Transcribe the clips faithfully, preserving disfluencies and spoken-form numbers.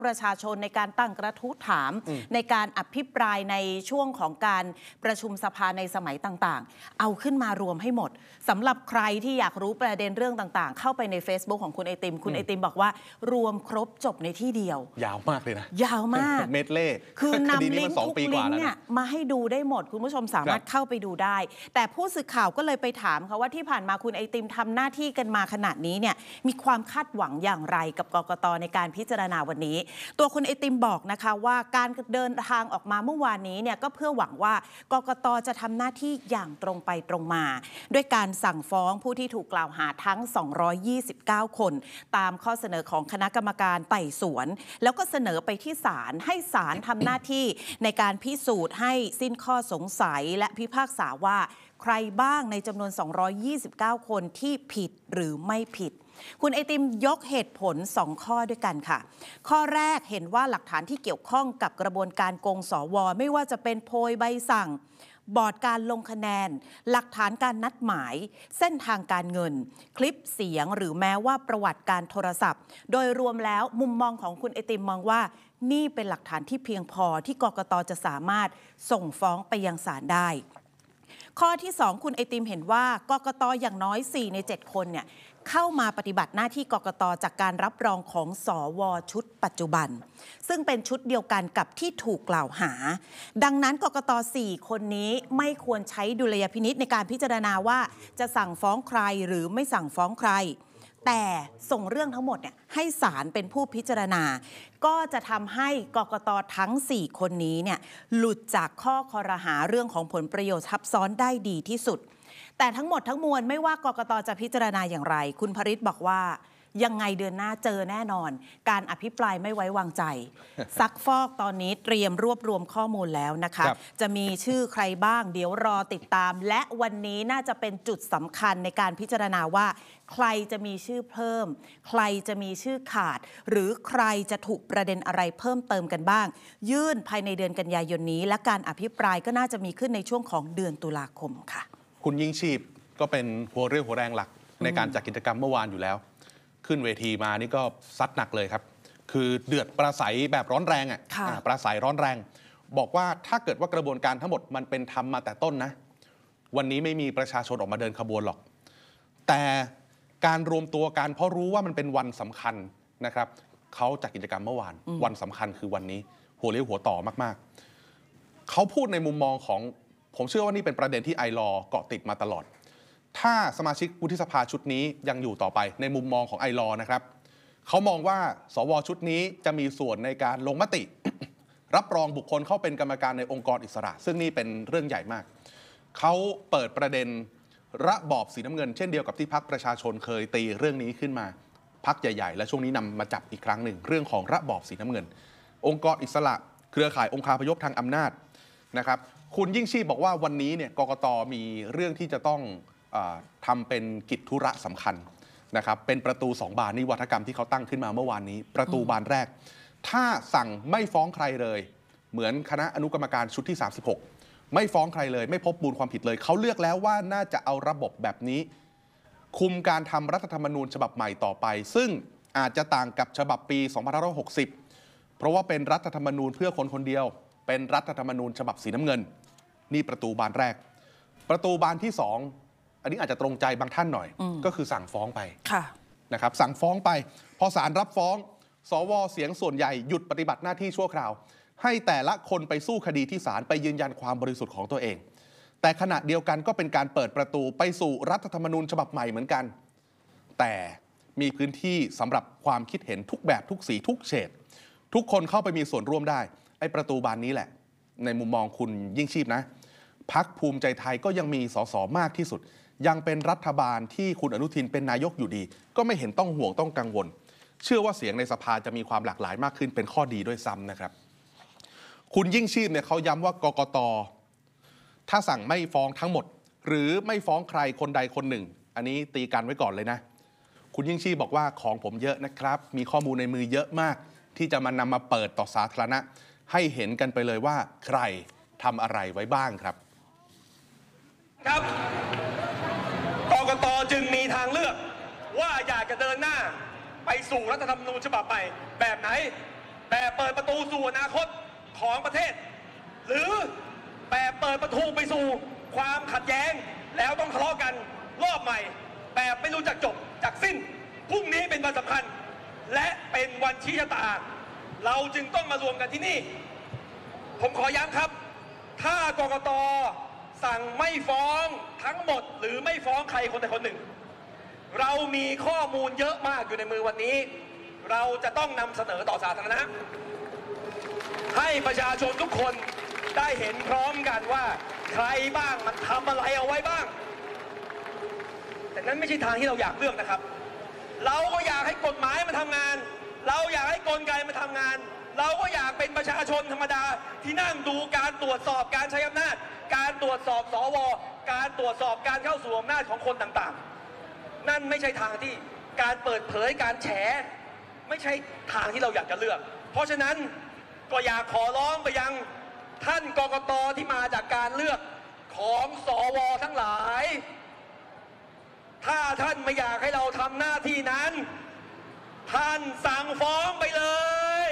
ประชาชนในการตั้งกระทู้ถามในการอภิปรายในช่วงของการประชุมสภาในสมัยต่างๆเอาขึ้นมารวมให้หมดสำหรับใครที่อยากรู้ประเด็นเรื่องต่างๆเข้าไปใน Facebook ของคุณไอติมคุณไอติมบอกว่ารวมครบจบในที่เดียวยาวมากเลยนะยาวมากเมดเล่คือนำลิงก์ทุกลิงก์เนี่ยมาให้ดูได้หมดคุณผู้ชมสามารถเข้าไปดูได้แต่ผู้สื่อข่าวก็เลยไปถามเขาว่าที่ผ่านมาคุณไอติมทำหน้าที่กันมาขนาดนี้เนี่ยมีความคาดหวังอย่างไรกับกกต.ในการพิจารณาวันนี้ตัวคุณไอติมบอกนะคะว่าการเดินทางออกมาเมื่อวานนี้เนี่ยก็เพื่อหวังว่ากกต.จะทำหน้าที่อย่างตรงไปตรงมาด้วยการสั่งฟ้องผู้ที่ถูกกล่าวหาทั้งสองร้อยยี่สิบเก้าคนตามข้อเสนอของคณะกรรมการไต่สวนแล้วก็เสนอไปที่ศาลให้ศาลทำหน้าที่ในการพิสูจน์ให้สิ้นข้อสงสัยและพิพากษาว่าใครบ้างในจำนวนสองร้อยยี่สิบเก้าคนที่ผิดหรือไม่ผิดคุณไอติมยกเหตุผลสองข้อด้วยกันค่ะข้อแรกเห็นว่าหลักฐานที่เกี่ยวข้องกับกระบวนการโกงสว.ไม่ว่าจะเป็นโพยใบสั่งบอร์ดการลงคะแนนหลักฐานการนัดหมายเส้นทางการเงินคลิปเสียงหรือแม้ว่าประวัติการโทรศัพท์โดยรวมแล้วมุมมองของคุณไอติมมองว่านี่เป็นหลักฐานที่เพียงพอที่กกต.จะสามารถส่งฟ้องไปยังศาลได้ข้อที่สองคุณไอติมเห็นว่ากกต.อย่างน้อยสี่ในเจ็ดคนเนี่ยเข้ามาปฏิบัติหน้าที่กกต.จากการรับรองของสว.ชุดปัจจุบันซึ่งเป็นชุดเดียวกันกับที่ถูกกล่าวหาดังนั้นกกต.สี่คนนี้ไม่ควรใช้ดุลยพินิจในการพิจารณาว่าจะสั่งฟ้องใครหรือไม่สั่งฟ้องใครแต่ส่งเรื่องทั้งหมดเนี่ยให้ศาลเป็นผู้พิจารณาก็จะทำให้กกต.ทั้งสี่คนนี้เนี่ยหลุดจากข้อคอรหาเรื่องของผลประโยชน์ทับซ้อนได้ดีที่สุดแต่ทั้งหมดทั้งมวลไม่ว่ากกต.จะพิจารณาอย่างไรคุณภริษบอกว่ายังไงเดือนหน้าเจอแน่นอนการอภิปรายไม่ไว้วางใจซักฟอกตอนนี้เตรียมรวบรวมข้อมูลแล้วนะคะจะมีชื่อใครบ้างเดี๋ยวรอติดตามและวันนี้น่าจะเป็นจุดสำคัญในการพิจารณาว่าใครจะมีชื่อเพิ่มใครจะมีชื่อขาดหรือใครจะถูกประเด็นอะไรเพิ่มเติมกันบ้างยื่นภายในเดือนกันยายนนี้และการอภิปรายก็น่าจะมีขึ้นในช่วงของเดือนตุลาคมค่ะคุณยิ่งชีพก็เป็นหัวเรี่ยวหัวแรงหลักในการจัดกิจกรรมเมื่อวานอยู่แล้วขึ้นเวทีมานี่ก็ซัดหนักเลยครับคือเดือดปราศัยแบบร้อนแรงอ่ะปราศัยร้อนแรงบอกว่าถ้าเกิดว่ากระบวนการทั้งหมดมันเป็นธรรมมาแต่ต้นนะวันนี้ไม่มีประชาชนออกมาเดินขบวนหรอกแต่การรวมตัวกันเพราะรู้ว่ามันเป็นวันสำคัญนะครับเขาจัดกิจกรรมเมื่อวานวันสำคัญคือวันนี้หัวเรี่ยวหัวต่อมากๆเขาพูดในมุมมองของผมเชื่อว่านี่เป็นประเด็นที่ไอลอเกาะติดมาตลอดถ้าสมาชิกวุฒิสภาชุดนี้ยังอยู่ต่อไปในมุมมองของไอลอนะครับเขามองว่าสวชุดนี้จะมีส่วนในการลงมติ รับรองบุคคลเข้าเป็นกรรมการในองค์กรอิสระซึ่งนี่เป็นเรื่องใหญ่มากเขาเปิดประเด็นระบอบสีน้ำเงินเช่นเดียวกับที่พรรคประชาชนเคยตีเรื่องนี้ขึ้นมาพรรคใหญ่ๆและช่วงนี้นำมาจับอีกครั้งหนึ่งเรื่องของระบอบสีน้ำเงินองค์กรอิสระเครือข่ายองค์คาพยพทางอำนาจนะครับคุณยิ่งชีพบอกว่าวันนี้เนี่ยกกต.มีเรื่องที่จะต้องทำเป็นกิจธุระสำคัญนะครับเป็นประตูสองบานนี่วัฒกรรมที่เขาตั้งขึ้นมาเมื่อวานนี้ประตูบานแรกถ้าสั่งไม่ฟ้องใครเลยเหมือนคณะอนุกรรมการชุดที่สามสิบหกไม่ฟ้องใครเลยไม่พบมูลความผิดเลยเขาเลือกแล้วว่าน่าจะเอาระบบแบบนี้คุมการทำรัฐธรรมนูญฉบับใหม่ต่อไปซึ่งอาจจะต่างกับฉบับปีสองพันห้าร้อยหกสิบเพราะว่าเป็นรัฐธรรมนูญเพื่อคนคนเดียวเป็นรัฐธรรมนูญฉบับสีน้ำเงินนี่ประตูบานแรกประตูบานที่สองอันนี้อาจจะตรงใจบางท่านหน่อยก็คือสั่งฟ้องไปนะครับสั่งฟ้องไปพอศาลรับฟ้องสวเสียงส่วนใหญ่หยุดปฏิบัติหน้าที่ชั่วคราวให้แต่ละคนไปสู้คดีที่ศาลไปยืนยันความบริสุทธิ์ของตัวเองแต่ขณะเดียวกันก็เป็นการเปิดประตูไปสู่รัฐธรรมนูญฉบับใหม่เหมือนกันแต่มีพื้นที่สำหรับความคิดเห็นทุกแบบทุกสีทุกเฉดทุกคนเข้าไปมีส่วนร่วมได้ไอ้ประตูบานนี้แหละในมุมมองคุณยิ่งชีพนะพรรคภูมิใจไทยก็ยังมีสสมากที่สุดยังเป็นรัฐบาลที่คุณอนุทินเป็นนายกอยู่ดีก็ไม่เห็นต้องห่วงต้องกังวลเชื่อว่าเสียงในสภาจะมีความหลากหลายมากขึ้นเป็นข้อดีด้วยซ้ำนะครับคุณยิ่งชีพเนี่ยเขาย้ำว่ากกต.ถ้าสั่งไม่ฟ้องทั้งหมดหรือไม่ฟ้องใครคนใดคนหนึ่งอันนี้ตีกันไว้ก่อนเลยนะคุณยิ่งชีพบอกว่าของผมเยอะนะครับมีข้อมูลในมือเยอะมากที่จะมานำมาเปิดต่อสาธารณะให้เห็นกันไปเลยว่าใครทำอะไรไว้บ้างครับครับกกต.จึงมีทางเลือกว่าอยากจะเดินหน้าไปสู่รัฐธรรมนูญฉบับใหม่แบบไหนแต่เปิดประตูสู่อนาคตของประเทศหรือแบบเปิดประตูไปสู่ความขัดแย้งแล้วต้องทะเลาะกันรอบใหม่แบบไม่รู้จักจบจากสิ้นพรุ่งนี้เป็นวันสำคัญและเป็นวันชี้ชะตาเราจึงต้องมารวมกันที่นี่ผมขอย้ำครับถ้ากกต.สั่งไม่ฟ้องทั้งหมดหรือไม่ฟ้องใครคนใดคนหนึ่งเรามีข้อมูลเยอะมากอยู่ในมือวันนี้เราจะต้องนำเสนอต่อสาธารณะให้ประชาชนทุกคนได้เห็นพร้อมกันว่าใครบ้างมันทำอะไรเอาไว้บ้างแต่นั้นไม่ใช่ทางที่เราอยากเลือกนะครับเราก็อยากให้กฎหมายมันทำงานเราอยากให้กลไกมันทำงานเราก็อยากเป็นประชาชนธรรมดาที่นั่งดูการตรวจสอบการใช้อำนาจการตรวจสอบสวการตรวจสอบการเข้าสู่อำนาจของคนต่างๆนั่นไม่ใช่ทางที่การเปิดเผยการแฉไม่ใช่ทางที่เราอยากจะเลือกเพราะฉะนั้นก็อยากขอร้องไปยังท่านกกต.ที่มาจากการเลือกของสวทั้งหลายถ้าท่านไม่อยากให้เราทำหน้าที่นั้นท่านสั่งฟ้องไปเลย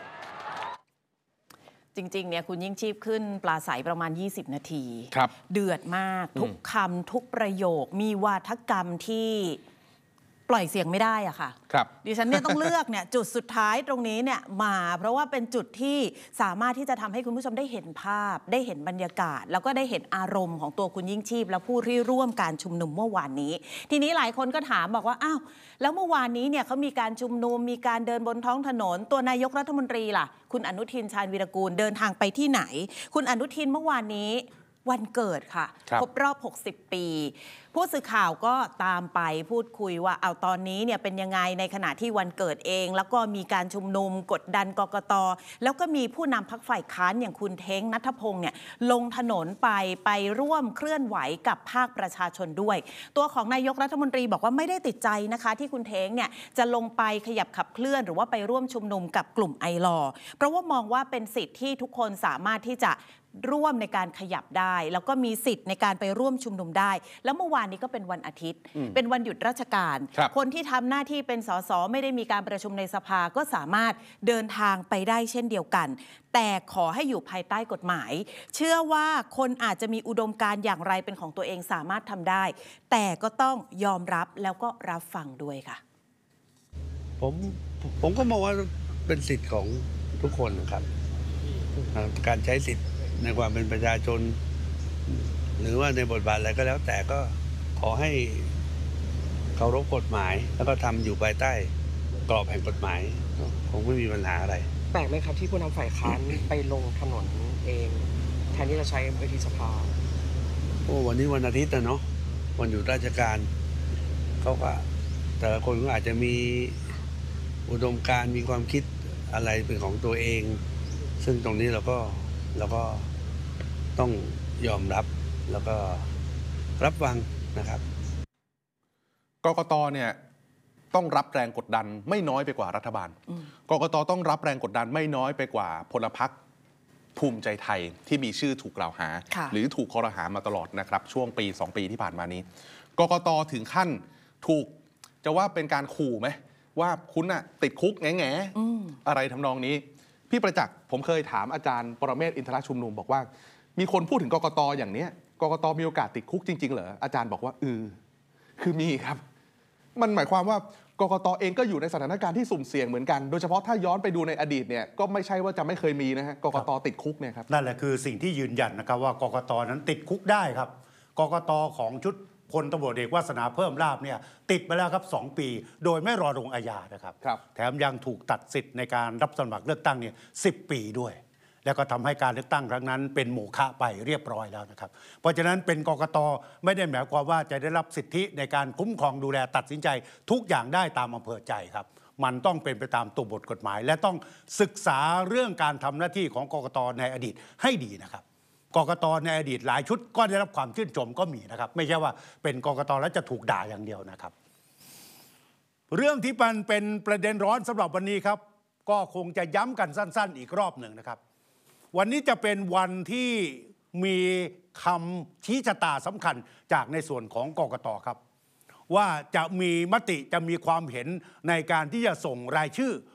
จริงๆเนี่ยคุณยิ่งชีพขึ้นปลาใสประมาณยี่สิบนาทีครับเดือดมากทุกคำทุกประโยคมีวาทกรรมที่ปล่อยเสียงไม่ได้อะค่ะครับดิฉันเนี่ยต้องเลือกเนี่ยจุดสุดท้ายตรงนี้เนี่ยมาเพราะว่าเป็นจุดที่สามารถที่จะทำให้คุณผู้ชมได้เห็นภาพได้เห็นบรรยากาศแล้วก็ได้เห็นอารมณ์ของตัวคุณยิ่งชีพและผู้ที่ร่วมการชุมนุมเมื่อวานนี้ทีนี้หลายคนก็ถามบอกว่าอ้าวแล้วเมื่อวานนี้เนี่ยเขามีการชุมนุมมีการเดินบนท้องถนนตัวนายกรัฐมนตรีล่ะคุณอนุทินชาญวีรกูลเดินทางไปที่ไหนคุณอนุทินเมื่อวานนี้วันเกิดค่ะครบรอบหกสิบปีผู้สื่อข่าวก็ตามไปพูดคุยว่าเอาตอนนี้เนี่ยเป็นยังไงในขณะที่วันเกิดเองแล้วก็มีการชุมนุมกดดันกกต.แล้วก็มีผู้นำพรรคฝ่ายค้านอย่างคุณเท้งณัฐพงษ์เนี่ยลงถนนไปไปร่วมเคลื่อนไหวกับภาคประชาชนด้วยตัวของนายกรัฐมนตรีบอกว่าไม่ได้ติดใจนะคะที่คุณเท้งเนี่ยจะลงไปขยับขับเคลื่อนหรือว่าไปร่วมชุมนุมกับกลุ่มไอลอว์เพราะว่ามองว่าเป็นสิทธิ์ที่ทุกคนสามารถที่จะร่วมในการขยับได้แล้วก็มีสิทธิ์ในการไปร่วมชุมนุมได้แล้วเมื่อวานนี้ก็เป็นวันอาทิตย์เป็นวันหยุดราชการค, คนที่ทำหน้าที่เป็นสสไม่ได้มีการประชุมในสภาก็สามารถเดินทางไปได้เช่นเดียวกันแต่ขอให้อยู่ภายใต้กฎหมายเชื่อว่าคนอาจจะมีอุดมการณ์อย่างไรเป็นของตัวเองสามารถทำได้แต่ก็ต้องยอมรับแล้วก็รับฟังด้วยค่ะผมผมก็มองว่าเป็นสิทธิ์ของทุกคนนะครับการใช้สิทธิ์ในความเป็นประชาชนหรือว่าในบทบาทอะไรก็แล้วแต่ก็ขอให้เคารพกฎหมายแล้วก็ทำอยู่ภายใต้กรอบแห่งกฎหมายคงไม่มีปัญหาอะไรแปลกไหมครับที่ผู้นำฝ่ายค้านไปลงถนนเองแทนที่จะใช้เวทีสภาโอ้วันนี้วันอาทิตย์นะเนาะวันหยุดราชการเขาก็แต่ละคนก็อาจจะมีอุดมการณ์มีความคิดอะไรเป็นของตัวเองซึ่งตรงนี้เราก็เราก็ต้องยอมรับแล้วก็รับฟังนะครับกกต.เนี่ยต้องรับแรงกดดันไม่น้อยไปกว่ารัฐบาลกกต.ต้องรับแรงกดดันไม่น้อยไปกว่าพลพรรคภูมิใจไทยที่มีชื่อถูกกล่าวหาหรือถูกครหามาตลอดนะครับช่วงปีสองปีที่ผ่านมานี้กกต.ถึงขั้นถูกจะว่าเป็นการขู่ไหมว่าคุณน่ะติดคุกแง่ๆอะไรทำนองนี้พี่ประจักษ์ผมเคยถามอาจารย์ปรเมศวร์อินทรชุมนุมบอกว่ามีคนพูดถึงกกต.อย่างนี้กกต.มีโอกาสติดคุกจริงๆเหรออาจารย์บอกว่าเออคือมีครับมันหมายความว่ากกต.เองก็อยู่ในสถานการณ์ที่สุ่มเสี่ยงเหมือนกันโดยเฉพาะถ้าย้อนไปดูในอดีตเนี่ยก็ไม่ใช่ว่าจะไม่เคยมีนะฮะกกต.ติดคุกเนี่ยครับนั่นแหละคือสิ่งที่ยืนยันนะครับว่ากกต.นั้นติดคุกได้ครับกกต.ของชุดพลตำรวจเอกวาสนาเพิ่มลาภเนี่ยติดไปแล้วครับสองปีโดยไม่รอลงอาญานะครับแถมยังถูกตัดสิทธิ์ในการรับสมัครเลือกตั้งเนี่ยสิบปีด้วยแล้วก็ทำให้การเลือกตั้งครั้งนั้นเป็นโมฆะไปเรียบร้อยแล้วนะครับเพราะฉะนั้นเป็นกกต.ไม่ได้หมายความว่าจะได้รับสิทธิในการคุ้มครองดูแลตัดสินใจทุกอย่างได้ตามอำเภอใจครับมันต้องเป็นไปตามตัวบทกฎหมายและต้องศึกษาเรื่องการทำหน้าที่ของกกต.ในอดีตให้ดีนะครับกกต.ในอดีตหลายชุดก็ได้รับความชื่นชมก็มีนะครับไม่ใช่ว่าเป็นกกต.แล้วจะถูกด่าอย่างเดียวนะครับเรื่องที่มันเป็นประเด็นร้อนสำหรับวันนี้ครับก็คงจะย้ำกันสั้นๆอีกรอบหนึ่งนะครับวันนี้จะเป็นวันที่มีคำชี้ชะตาสำคัญจากในส่วนของกกต.ครับว่าจะมีมติจะมีความเห็นในการที่จะส่งรายชื่อ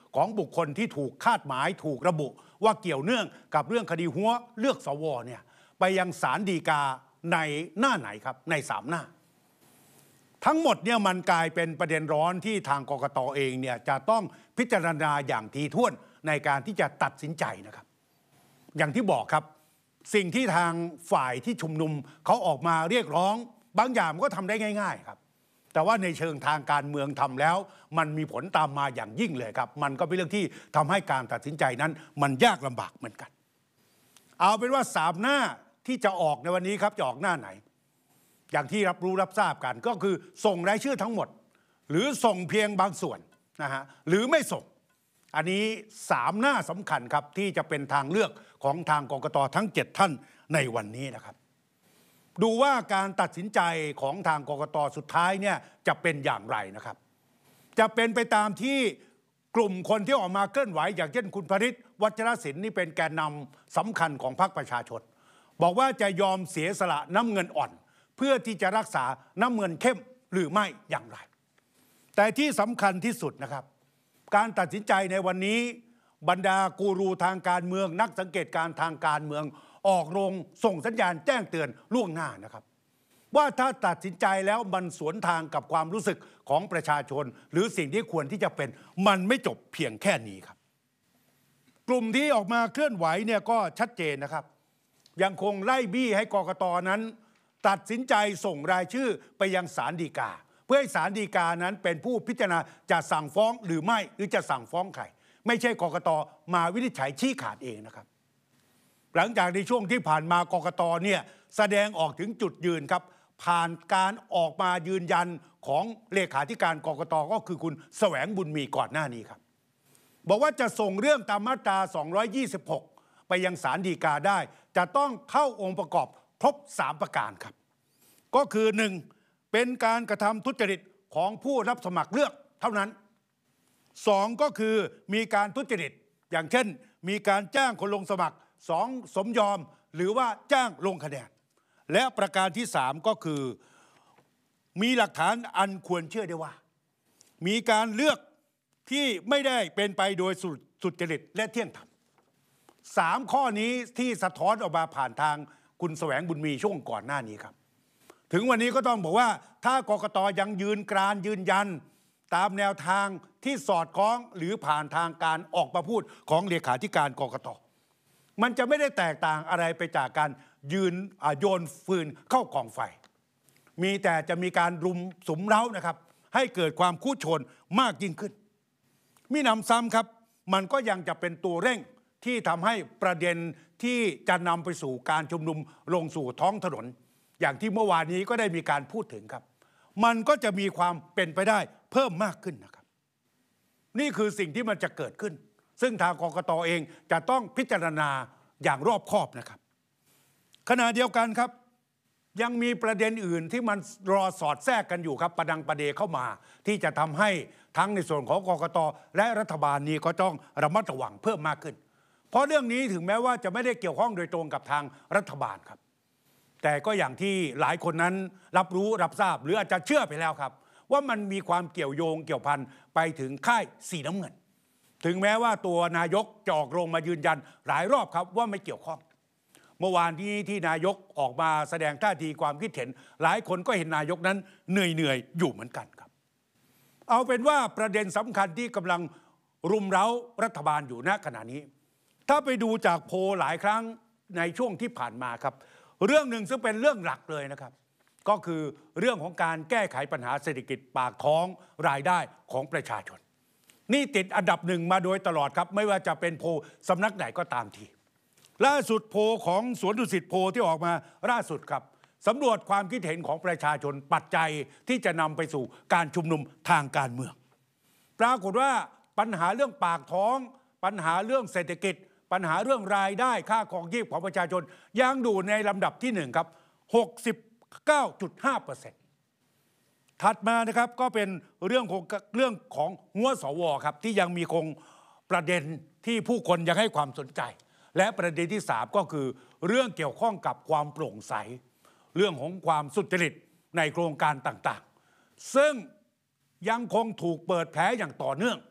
ของบุคคลที่ถูกคาดหมายถูกระบุว่าเกี่ยวเนื่องกับเรื่องคดีหัวเลือกสวเนี่ยไปยังศาลฎีกาในหน้าไหนครับในสามหน้าทั้งหมดเนี่ยมันกลายเป็นประเด็นร้อนที่ทางกกต.เองเนี่ยจะต้องพิจารณาอย่างถี่ถ้วนในการที่จะตัดสินใจนะครับอย่างที่บอกครับสิ่งที่ทางฝ่ายที่ชุมนุมเขาออกมาเรียกร้องบางอย่างก็ทำได้ง่ายๆครับแต่ว่าในเชิงทางการเมืองทำแล้วมันมีผลตามมาอย่างยิ่งเลยครับมันก็เป็นเรื่องที่ทำให้การตัดสินใจนั้นมันยากลำบากเหมือนกันเอาเป็นว่าสามหน้าที่จะออกในวันนี้ครับจะออกหน้าไหนอย่างที่รับรู้รับทราบกันก็คือส่งรายชื่อทั้งหมดหรือส่งเพียงบางส่วนนะฮะหรือไม่ส่งอันนี้สามหน้าสำคัญครับที่จะเป็นทางเลือกของทางกกต.ทั้งเจ็ดท่านในวันนี้นะครับดูว่าการตัดสินใจของทางกกต.สุดท้ายเนี่ยจะเป็นอย่างไรนะครับจะเป็นไปตามที่กลุ่มคนที่ออกมาเคลื่อนไหวอย่างเช่นคุณพริษวัชรศิลป์นี่เป็นแกนนำสำคัญของพรรคประชาชนบอกว่าจะยอมเสียสละน้ำเงินอ่อนเพื่อที่จะรักษาน้ำเงินเข้มหรือไม่อย่างไรแต่ที่สำคัญที่สุดนะครับการตัดสินใจในวันนี้บรรดากูรูทางการเมืองนักสังเกตการทางการเมืองออกโรงส่งสัญญาณแจ้งเตือนล่วงหน้านะครับว่าถ้าตัดสินใจแล้วมันสวนทางกับความรู้สึกของประชาชนหรือสิ่งที่ควรที่จะเป็นมันไม่จบเพียงแค่นี้ครับกลุ่มที่ออกมาเคลื่อนไหวเนี่ยก็ชัดเจนนะครับยังคงไล่บี้ให้กกต.นั้นตัดสินใจส่งรายชื่อไปยังศาลฎีกาเพื่อให้ศาลฎีกานั้นเป็นผู้พิจารณาจะสั่งฟ้องหรือไม่หรือจะสั่งฟ้องใครไม่ใช่กกต.มาวินิจฉัยชี้ขาดเองนะครับหลังจากในช่วงที่ผ่านมากกต.เนี่ยแสดงออกถึงจุดยืนครับผ่านการออกมายืนยันของเลขาธิการกกต.ก็คือคุณแสวงบุญมีก่อนหน้านี้ครับบอกว่าจะส่งเรื่องตามมาตราสองร้อยยี่สิบหกไปยังศาลฎีกาได้จะต้องเข้าองค์ประกอบครบสามประการครับก็คือหนึ่งเป็นการกระทำทุจริตของผู้รับสมัครเลือกเท่านั้นสองก็คือมีการทุจริตอย่างเช่นมีการจ้างคนลงสมัครสองสมยอมหรือว่าจ้างลงคะแนนและประการที่สามก็คือมีหลักฐานอันควรเชื่อได้ว่ามีการเลือกที่ไม่ได้เป็นไปโดยสุจริตและเที่ยงธรรมสามข้อนี้ที่สะท้อนออกมาผ่านทางคุณแสวงบุญมีช่วงก่อนหน้านี้ครับถึงวันนี้ก็ต้องบอกว่าถ้ากกต.ยังยืนกรานยืนยันตามแนวทางที่สอดคล้องหรือผ่านทางการออกมาพูดของเลขาธิการกกต.มันจะไม่ได้แตกต่างอะไรไปจากการยืนโยนฟืนเข้ากองไฟมีแต่จะมีการรุมสุมเร้านะครับให้เกิดความคู่ชนมากยิ่งขึ้นมิหนำซ้ำครับมันก็ยังจะเป็นตัวเร่งที่ทำให้ประเด็นที่จะนำไปสู่การชุมนุมลงสู่ท้องถนนอย่างที่เมื่อวานนี้ก็ได้มีการพูดถึงครับมันก็จะมีความเป็นไปได้เพิ่มมากขึ้นนะครับนี่คือสิ่งที่มันจะเกิดขึ้นซึ่งทางกกต.เองจะต้องพิจารณาอย่างรอบคอบนะครับขณะเดียวกันครับยังมีประเด็นอื่นที่มันรอสอดแทรกกันอยู่ครับประดังประเดเข้ามาที่จะทำให้ทั้งในส่วนของกกต.และรัฐบาลนี้ก็ต้องระมัดระวังเพิ่มมากขึ้นเพราะเรื่องนี้ถึงแม้ว่าจะไม่ได้เกี่ยวข้องโดยตรงกับทางรัฐบาลครับแต่ก็อย่างที่หลายคนนั้นรับรู้รับทราบหรืออาจจะเชื่อไปแล้วครับว่ามันมีความเกี่ยวโยงเกี่ยวพันไปถึงค่ายสีน้ำเงินถึงแม้ว่าตัวนายกจะออกโรงมายืนยันหลายรอบครับว่าไม่เกี่ยวข้องเมื่อวานนี้ที่นายกออกมาแสดงท่าทีความคิดเห็นหลายคนก็เห็นนายกนั้นเหนื่อยๆอยู่เหมือนกันครับเอาเป็นว่าประเด็นสำคัญที่กำลังรุมเร้ารัฐบาลอยู่ณขณะนี้ถ้าไปดูจากโพลหลายครั้งในช่วงที่ผ่านมาครับเรื่องหนึ่งซึ่งเป็นเรื่องหลักเลยนะครับก็คือเรื่องของการแก้ไขปัญหาเศรษฐกิจปากท้องรายได้ของประชาชนนี่ติดอันดับหนึ่งมาโดยตลอดครับไม่ว่าจะเป็นโพลสำนักไหนก็ตามทีล่าสุดโพลของสวนดุสิตโพลที่ออกมาล่าสุดครับสำรวจความคิดเห็นของประชาชนปัจจัยที่จะนำไปสู่การชุมนุมทางการเมืองปรากฏว่าปัญหาเรื่องปากท้องปัญหาเรื่องเศรษฐกิจปัญหาเรื่องรายได้ค่าครองชีพของประชาชนยังอยู่ในลำดับที่หนึ่งครับ หกสิบเก้าจุดห้าเปอร์เซ็นต์ ถัดมานะครับก็เป็นเรื่องของเรื่องของหัวสวครับที่ยังมีคงประเด็นที่ผู้คนยังให้ความสนใจและประเด็นที่สามก็คือเรื่องเกี่ยวข้องกับความโปร่งใสเรื่องของความสุจริตในโครงการต่างๆซึ่งยังคงถูกเปิดแผลอย่างต่อเนื่อง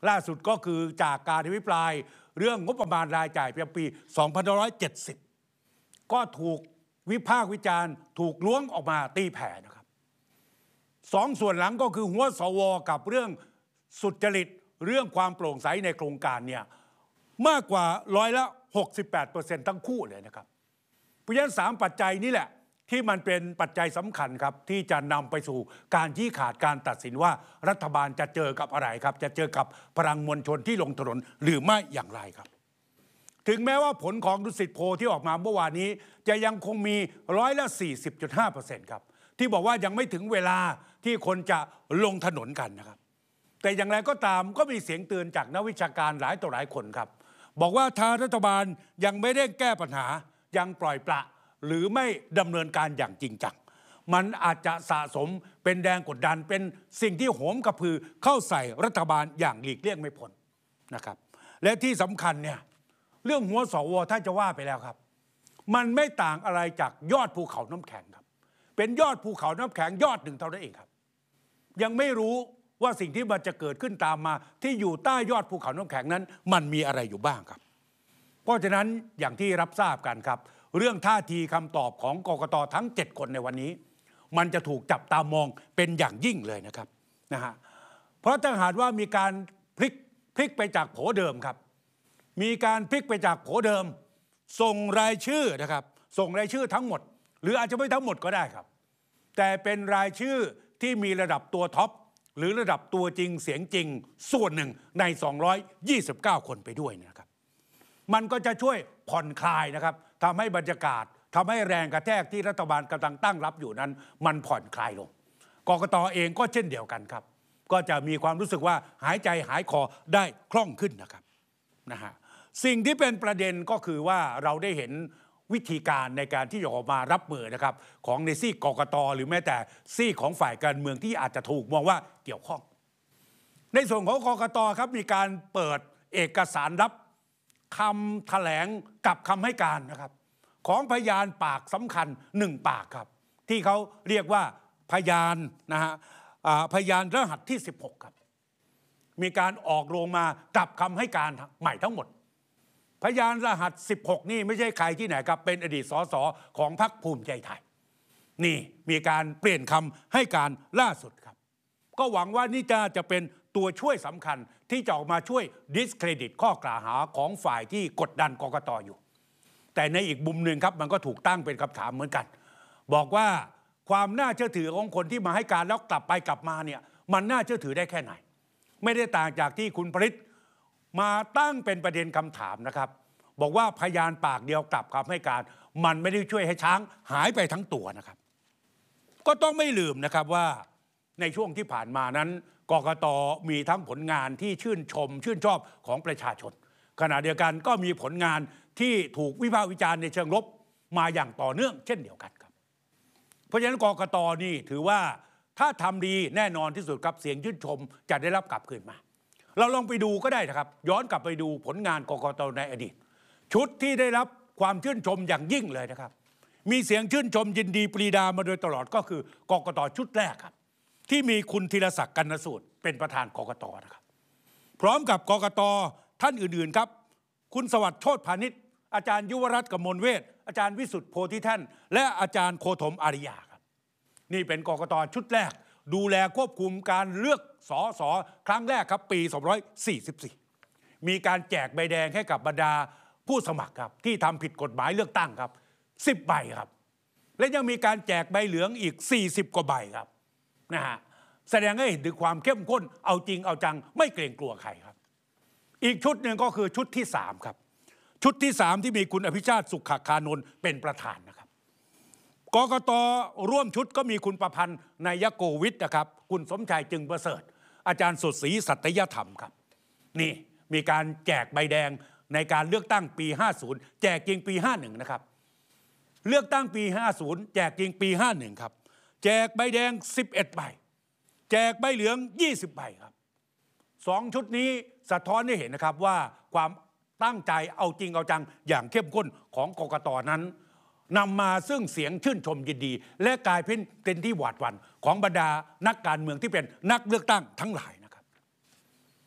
ล่าสุดก็คือจากการอภิปรายเรื่องงบประมาณรายจ่ายประจำปี สองพันห้าร้อยเจ็ดสิบ ก็ถูกวิพากษ์วิจารณ์ถูกล้วงออกมาตีแผ่นะครับสองส่วนหลังก็คือหัวสวกับเรื่องสุจริตเรื่องความโปร่งใสในโครงการเนี่ยมากกว่าร้อยละ หกสิบแปดเปอร์เซ็นต์ ทั้งคู่เลยนะครับเพราะฉะนั้นสามปัจจัยนี้แหละที่มันเป็นปัจจัยสำคัญครับที่จะนำไปสู่การชี้ขาดการตัดสินว่ารัฐบาลจะเจอกับอะไรครับจะเจอกับพลังมวลชนที่ลงถนนหรือไม่อย่างไรครับถึงแม้ว่าผลของดุสิตโพลที่ออกมาเมื่อวานนี้จะยังคงมีร้อยละ สี่สิบจุดห้าเปอร์เซ็นต์ ครับที่บอกว่ายังไม่ถึงเวลาที่คนจะลงถนนกันนะครับแต่อย่างไรก็ตามก็มีเสียงเตือนจากนักวิชาการหลายต่อหลายคนครับบอกว่าถ้ารัฐบาลยังไม่เร่งแก้ปัญหายังปล่อยปละหรือไม่ดำเนินการอย่างจริงจังมันอาจจะสะสมเป็นแรงกดดันเป็นสิ่งที่โหมกระพือเข้าใส่รัฐบาลอย่างหลีกเลี่ยงไม่พ้นนะครับและที่สำคัญเนี่ยเรื่องหัวสวถ้าจะว่าไปแล้วครับมันไม่ต่างอะไรจากยอดภูเขาน้ำแข็งครับเป็นยอดภูเขาน้ำแข็งยอดหนึ่งเท่านั้นเองครับยังไม่รู้ว่าสิ่งที่มันจะเกิดขึ้นตามมาที่อยู่ใต้ยอดภูเขาน้ำแข็งนั้นมันมีอะไรอยู่บ้างครับเพราะฉะนั้นอย่างที่รับทราบกันครับเรื่องท่าทีคำตอบของกกต.ทั้งเจ็ดคนในวันนี้มันจะถูกจับตามองเป็นอย่างยิ่งเลยนะครับนะฮะเพราะถ้าหากว่ามีการพลิกพลิกไปจากโผเดิมครับมีการพลิกไปจากโผเดิมส่งรายชื่อนะครับส่งรายชื่อทั้งหมดหรืออาจจะไม่ทั้งหมดก็ได้ครับแต่เป็นรายชื่อที่มีระดับตัวท็อปหรือระดับตัวจริงเสียงจริงส่วนหนึ่งในสองร้อยยี่สิบเก้าคนไปด้วยนะครับมันก็จะช่วยผ่อนคลายนะครับทำให้บรรยากาศทำให้แรงกระแทกที่รัฐบาลกำลังตั้งรับอยู่นั้นมันผ่อนคลายลงกกต.เองก็เช่นเดียวกันครับก็จะมีความรู้สึกว่าหายใจหายคอได้คล่องขึ้นนะครับนะฮะสิ่งที่เป็นประเด็นก็คือว่าเราได้เห็นวิธีการในการที่จะออกมารับมือนะครับของในซีกกกต.หรือแม้แต่ซีกของฝ่ายการเมืองที่อาจจะถูกมองว่าเกี่ยวข้องในส่วนของกกต.ครับมีการเปิดเอกสารลับคำแถลงกับคำให้การนะครับของพยานปากสำคัญหนึ่งปากครับที่เขาเรียกว่าพยานนะฮะพยานรหัสที่สิบหกครับมีการออกโรงมากับคำให้การใหม่ทั้งหมดพยานรหัสสิบหกนี่ไม่ใช่ใครที่ไหนครับเป็นอดีตสสของพรรคภูมิใจไทยนี่มีการเปลี่ยนคำให้การล่าสุดครับก็หวังว่านี่จะจะเป็นตัวช่วยสำคัญที่จะออกมาช่วยดิสเครดิตข้อกล่าวหาของฝ่ายที่กดดันกกต.อยู่แต่ในอีกมุมหนึ่งครับมันก็ถูกตั้งเป็นคำถามเหมือนกันบอกว่าความน่าเชื่อถือของคนที่มาให้การแล้วกลับไปกลับมาเนี่ยมันน่าเชื่อถือได้แค่ไหนไม่ได้ต่างจากที่คุณพฤทธิ์มาตั้งเป็นประเด็นคำถามนะครับบอกว่าพยานปากเดียวกลับคำให้การมันไม่ได้ช่วยให้ช้างหายไปทั้งตัวนะครับก็ต้องไม่ลืมนะครับว่าในช่วงที่ผ่านมานั้นกกต.มีทั้งผลงานที่ชื่นชมชื่นชอบของประชาชนขณะเดียวกันก็มีผลงานที่ถูกวิพากษ์วิจารณ์ในเชิงลบมาอย่างต่อเนื่องเช่นเดียวกันครับเพราะฉะนั้นกกต.นี่ถือว่าถ้าทำดีแน่นอนที่สุดครับเสียงชื่นชมจะได้รับกลับคืนมาเราลองไปดูก็ได้นะครับย้อนกลับไปดูผลงานกกต.ในอดีตชุดที่ได้รับความชื่นชมอย่างยิ่งเลยนะครับมีเสียงชื่นชมยินดีปรีดามาโดยตลอดก็คือกกต.ชุดแรกครับที่มีคุณธีรศักดิ์กรรณสูตรเป็นประธานกกต.นะครับพร้อมกับกกต.ท่านอื่นๆครับคุณสวัสดิ์โชติพานิชอาจารย์ยุวรัตน์กมลเวชอาจารย์วิสุทธิ์โพธิแท่นและอาจารย์โคธมอาริยาครับนี่เป็นกกต.ชุดแรกดูแลควบคุมการเลือกสสครั้งแรกครับปีสองร้อยสี่สิบสี่มีการแจกใบแดงให้กับบรรดาผู้สมัครครับที่ทำผิดกฎหมายเลือกตั้งครับสิบใบครับและยังมีการแจกใบเหลืองอีกสี่สิบกว่าใบครับนะฮะแสดงให้เห็นถึงความเข้มข้นเอาจริงเอาจังไม่เกรงกลัวใครครับอีกชุดหนึ่งก็คือชุดที่สามครับชุดที่สามที่มีคุณอภิชาติสุขคานนท์เป็นประธานนะครับกกต.ร่วมชุดก็มีคุณประพันธ์นายโกวิทนะครับคุณสมชายจึงประเสริฐอาจารย์สุดศรีสัตยธรรมครับนี่มีการแจกใบแดงในการเลือกตั้งปีห้าสิบแจกจริงปีห้าสิบเอ็ดนะครับเลือกตั้งปีห้าสิบแจกจริงปีห้าสิบเอ็ดครับแจกใบแดงสิบเอ็ดใบแจกใบเหลืองยี่สิบใบครับสองชุดนี้สะท้อนให้เห็นนะครับว่าความตั้งใจเอาจริงเอาจังอย่างเข้มข้นของกกต.นั้นนำมาซึ่งเสียงชื่นชมยินดีและกลายเป็นเป็นที่หวาดหวั่นของบรรดานักการเมืองที่เป็นนักเลือกตั้งทั้งหลายนะครับ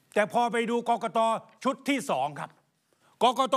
แต่พอไปดูกกตชุดที่สองครับกกต